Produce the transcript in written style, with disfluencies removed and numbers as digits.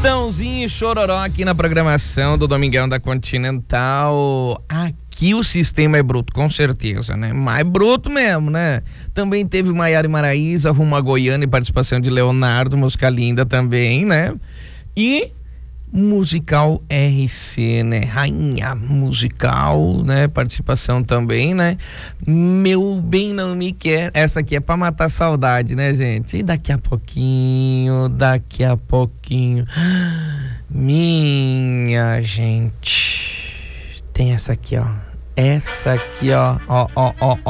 Chitãozinho e Chororó aqui na programação do Domingão da Continental. Aqui o sistema é bruto, com certeza, né? Mais bruto mesmo, né? Também teve Maiara e Maraísa, Rumo a Goiânia e participação de Leonardo, música linda também, né? E musical RC, né? Rainha musical, né? Participação também, né? Meu bem não me quer. Essa aqui é pra matar saudade, né, gente? E daqui a pouquinho, minha gente, tem essa aqui, ó. Essa aqui, ó. Ó.